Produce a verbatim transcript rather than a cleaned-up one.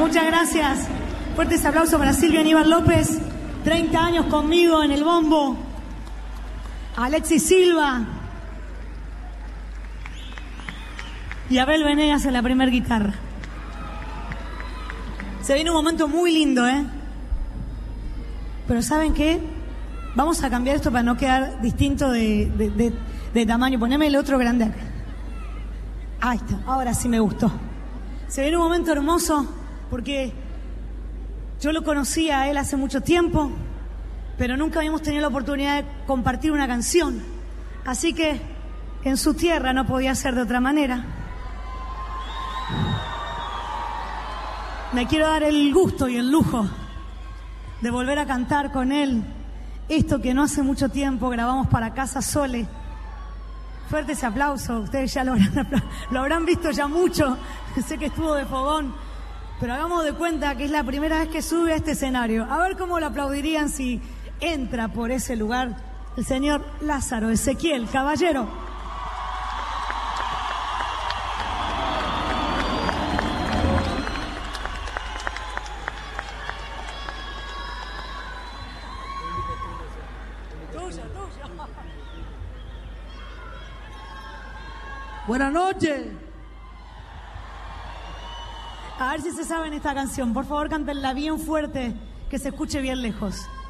Muchas gracias. Fuertes aplausos para Silvia Aníbal López, treinta años conmigo en el bombo. Alexis Silva. Y Abel Venegas en la primer guitarra. Se viene un momento muy lindo, ¿eh? Pero ¿saben qué? Vamos a cambiar esto para no quedar distinto de, de, de, de tamaño. Poneme el otro grande acá. Ahí está, ahora sí me gustó. Se viene un momento hermoso porque yo lo conocí a él hace mucho tiempo, pero nunca habíamos tenido la oportunidad de compartir una canción. Así que en su tierra no podía ser de otra manera. Me quiero dar el gusto y el lujo de volver a cantar con él esto que no hace mucho tiempo grabamos para Casa Sole. Fuerte ese aplauso, ustedes ya lo habrán, lo habrán visto ya mucho, sé que estuvo de fogón, pero hagamos de cuenta que es la primera vez que sube a este escenario. A ver cómo lo aplaudirían si entra por ese lugar el señor Lázaro Ezequiel Caballero. Buenas noches. A ver si se saben esta canción. Por favor, cántenla bien fuerte, que se escuche bien lejos.